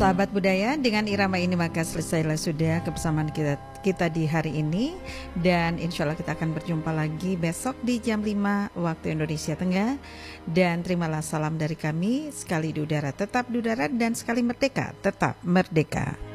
Sahabat budaya, dengan irama ini maka selesailah sudah kebersamaan kita di hari ini. Dan insya Allah kita akan berjumpa lagi besok di jam 5 waktu Indonesia Tengah. Dan terimalah salam dari kami, sekali di udara tetap di udara, dan sekali merdeka tetap merdeka.